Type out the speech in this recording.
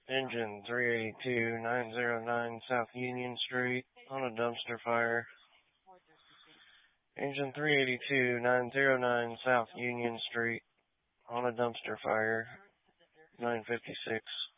Engine 382-909 South Union Street on a dumpster fire. Engine 382-909 South Union Street on a dumpster fire. 956.